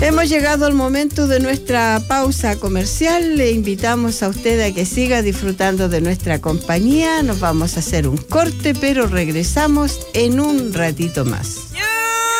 Hemos llegado al momento de nuestra pausa comercial. Le invitamos a usted a que siga disfrutando de nuestra compañía. Nos vamos a hacer un corte, pero regresamos en un ratito más.